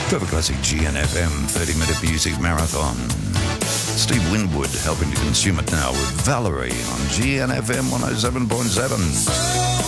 Perfect Classic GNFM 30-minute music marathon. Steve Winwood helping to consume it now with Valerie on GNFM 107.7.